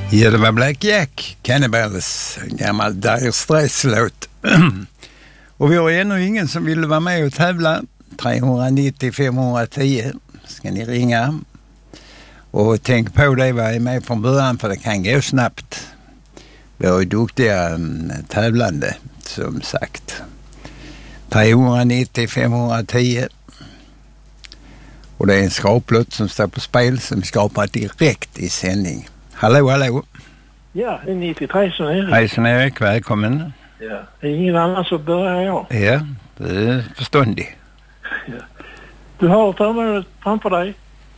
Ja, det var Black Jack, Cannibals, en gammal Dire Straits-låt. Och vi har ännu ingen som ville vara med och tävla. 390 510 ska ni ringa. Och tänk på det, var med från början för det kan gå snabbt. Vi har ju duktiga tävlande, som sagt. 390 510. Och det är en skraplott som står på spel som skapar direkt i sändning. Hallå, hallå. Ja, det är 93 som Erik. Hej Erik, välkommen. Ja, det är ingen annan så börjar jag. Ja, det är förståndig. Ja. Du har förmånet framför dig.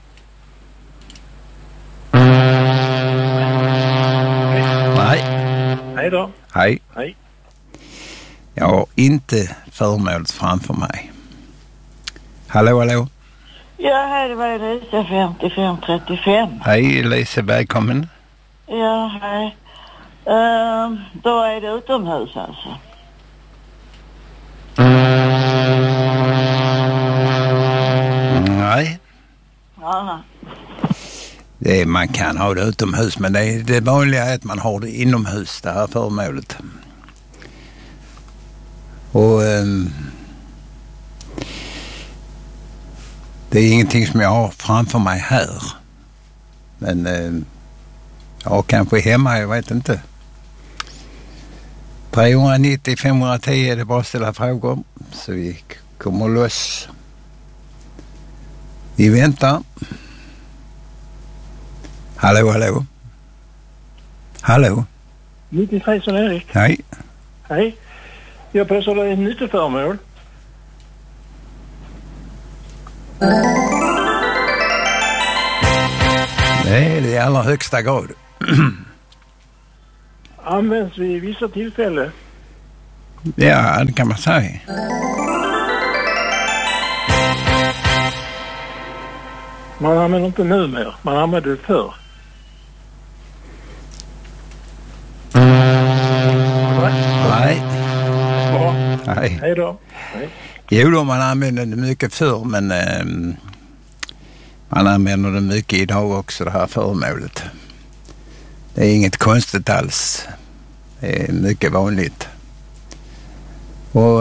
Nej. Hej då. Hej. Hej. Jag har inte föremålet framför mig. Hallå, hallå. Ja, här var Elisa 5535. Hej Elisa, välkommen. Ja, hej. Då är det utomhus alltså. Nej. Ja. Man kan ha det utomhus, men det vanliga är att man har det inomhus, det här föremålet. Och det är ingenting som jag har framför mig här. Men ja, kanske hemma, jag vet inte. 390 510 är det bara att ställa frågor så vi kommer loss. Vi väntar. Hallå, hallå. Hallå. 93 som Erik. Hej. Hej. Jag påstår det är ett nyttoföremål. Det är det i allra högsta grad. Används vid vissa tillfällen. Ja, det kan man säga. Man använder inte nu mer. Man använder det förr. Nej. Bra. Nej. Hej då. Hej. Jo då, man använder det mycket förr, men man använder det mycket idag också, det här föremålet. Det är inget konstigt alls. Det är mycket vanligt. Och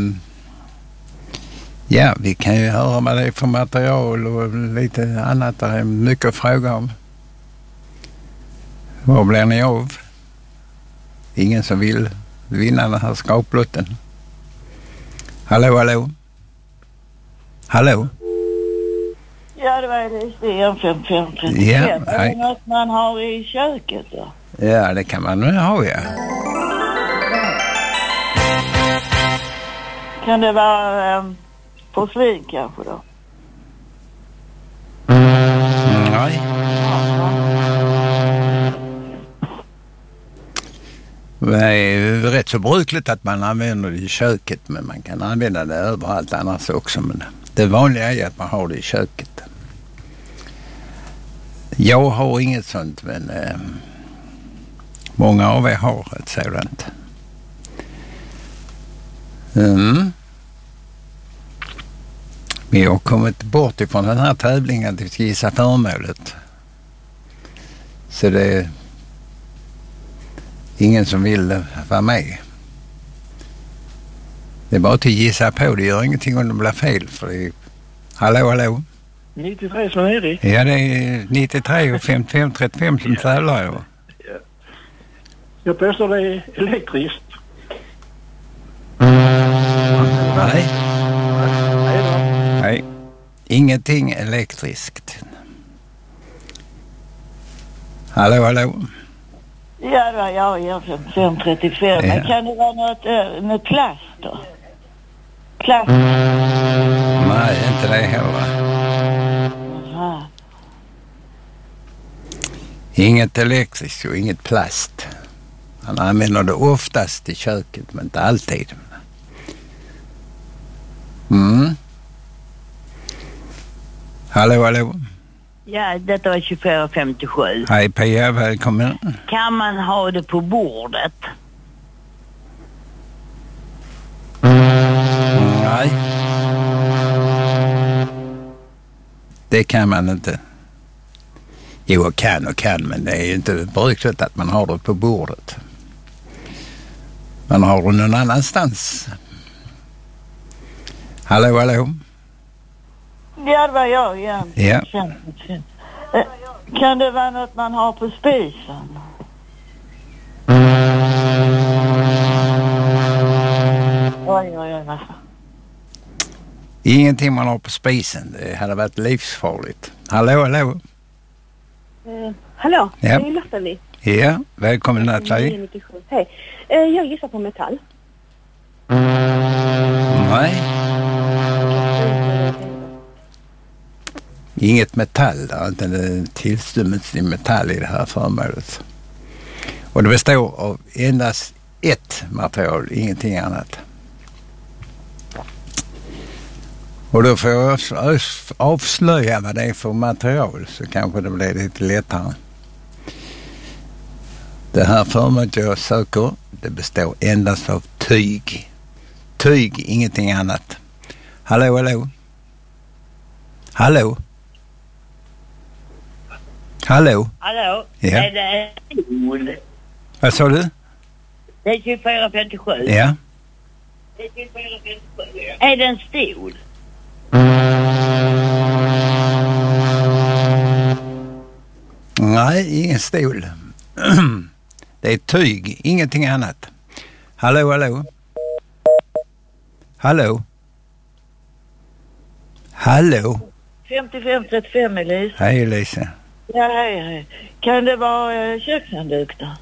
ja, vi kan ju höra vad det är för material och lite annat. Det är mycket att fråga om. Vad blir ni av? Ingen som vill vinna den här skraplotten. Hallå, hallå. Hallå. Ja, det var Elisa 5535. Ja, Är det något man har i köket då? Ja, det kan man nu ha, ja. Kan det vara porslin kanske då? Nej. Det är rätt så brukligt att man använder det i köket, men man kan använda det överallt annars också. Men det vanliga är att man har det i köket. Jag har inget sånt, men många av er har ett sådant. Vi har kommit bort ifrån den här tävlingen till att gissa föremålet. Så det är ingen som vill vara med. Det är bara att gissa på. Det gör ingenting om det blir fel. För det är... Hallå, hallå. 93 som Erik. Ja, det är 93 och 5535 som tävlar. Ja. Jag påstår det är elektriskt. Nej. Hej då. Nej. Ingenting elektriskt. Hallå, hallå. Ja, det var jag 5535. Ja. Men kan det vara något med plast då? Plast? Nej, inte det heller. Aha. Inget elektriskt och inget plast. Man använder det oftast i köket, men inte alltid. Hallå, hallå. Ja, detta var 2457. Hej Pia, välkommen. Kan man ha det på bordet? Nej. Det kan man inte. Jo, kan, men det är ju inte brukligt att man har det på bordet. Man har det någon annanstans. Hallå? Ja, det var jag igen. Ja. Kan det vara något man har på spisen? Oj. Ingenting man har på spisen. Det hade varit livsfarligt. Hallå? Hallå, Ja. det är Nathalie. Ja, välkommen Nathalie. Hej. Jag gissar på metall. Nej. Inget metall. Det är inte en tillstymmelse till metall i det här föremålet. Och det består av endast ett material, ingenting annat. Och då får jag avslöja vad det är för material, så kanske det blir lite lättare. Det här föremålet jag söker, det består endast av tyg. Tyg, ingenting annat. Hallå? Hallå? Ja. Är det stol? Vad sa du? Det är 2457. Ja. Det är 2457. Är det en stol? Nej, ingen stol. Det är tyg, ingenting annat. Hallå? 55-35 Elise. Hej Elise. Ja, hej. Kan det vara kökshandduk då?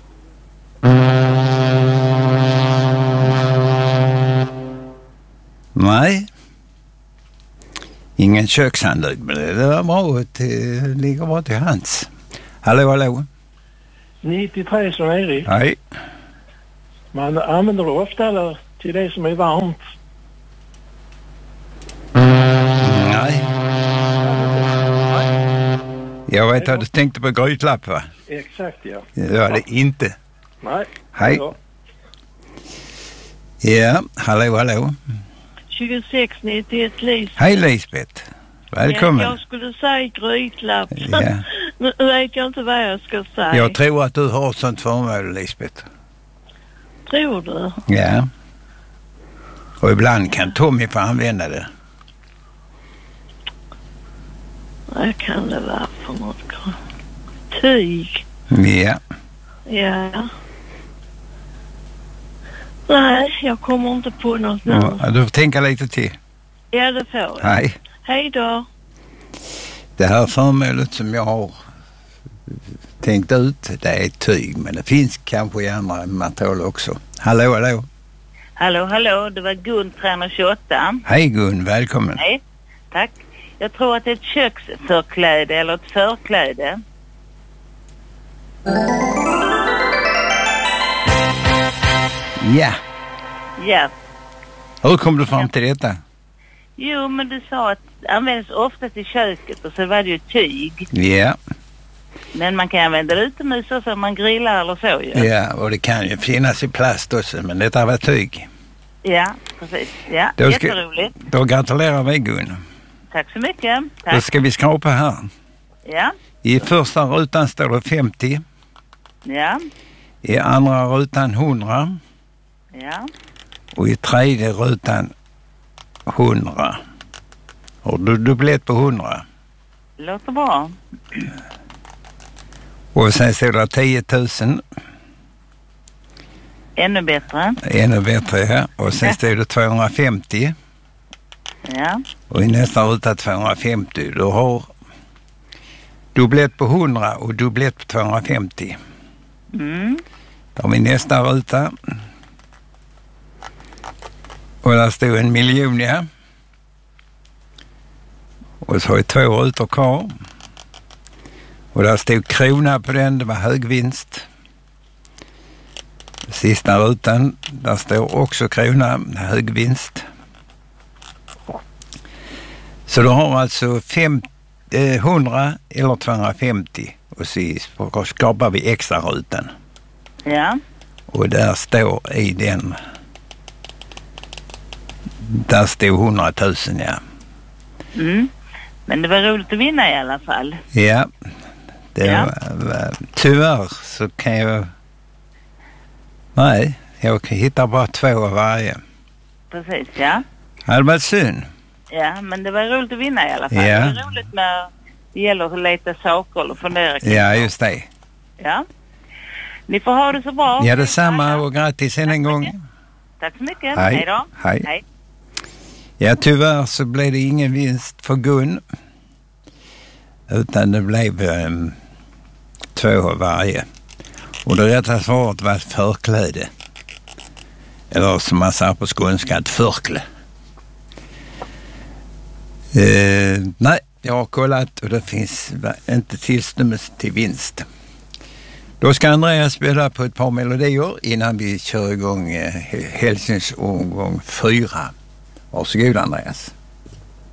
Nej. Ingen kökshandduk, men det var bra. Det ligger bra till hands. Hallå? 93 som Erik. Hej. Man använder det ofta till det som är varmt. Nej. Jag vet att du tänkte på grytlapp, va? Exakt, ja. Det var det inte. Nej. Hej. Ja, hallå. 2691 Lise. Hej Lisbeth. Välkommen. Jag skulle säga grytlapp. Ja. Nu vet jag inte vad jag ska säga. Jag tror att du har sånt föremål, Lisbeth. Tror du? Ja. Och ibland kan Tommy få använda det. Vad kan det vara för något? Tyg. Ja. Ja. Nej, jag kommer inte på något nu. Ja, du får tänka lite till. Ja, det får jag. Hej. Hej då. Det här föremålet som jag har tänkt ut, det är tyg. Men det finns kanske i andra material också. Hallå. Hallå, det var Gun 328. Hej Gun, välkommen. Hej, tack. Jag tror att det är ett köksförkläde eller ett förkläde. Ja. Ja. Hur kom du fram till detta? Jo, men du sa att det används ofta till köket och så var det ju tyg. Ja. Men man kan använda det utomhus så man grillar eller så ju. Ja, och det kan ju finnas i plast också, men detta var tyg. Ja, precis. Ja, jätteroligt. Då gratulerar vi Gun. Tack så mycket. Tack. Då ska vi skrapa här. Ja. I första rutan står det 50. Ja. I andra rutan 100. Ja. Och i tredje rutan 100. Och du dubblett på 100. Låter bra. Och sen står det 10 000. Ännu bättre. Ännu bättre, ja. Och sen står det 250. Ja. Och i nästa ruta 250. Du har dubblett på 100 och dubblett på 250. Då har vi nästa ruta. Och där stod 1 miljon, ja. Och så har vi 2 rutor kvar. Och där stod krona på den, det var hög vinst. Sista rutan, där står också krona, hög vinst. Så du har alltså 100 eller 250 och så skapar vi extra rutan. Ja. Och där står i den, där står 100 000, ja. Men det var roligt att vinna i alla fall. Ja, Tyvärr så kan jag... Nej, jag hittar bara 2 av varje. Precis, ja. Det hade varit synd. Ja, men det var roligt att vinna i alla fall. Ja. Det är roligt när det gäller att leta saker och fundera kring. Ja, just det. Ja. Ni får ha det så bra. Ja, detsamma och grattis än en gång. Tack så mycket. Hej. Hej då. Hej. Hej. Ja, tyvärr så blev det ingen vinst för Gun. Utan det blev 2 av varje. Och det rätta svaret var ett förkläde. Eller som man säger på skånska, ett förkle. Nej, jag har kollat och det finns inte tillstymmelse till vinst. Då ska Andreas spela på ett par melodier innan vi kör igång Hälsings omgång 4. Varsågod Andreas.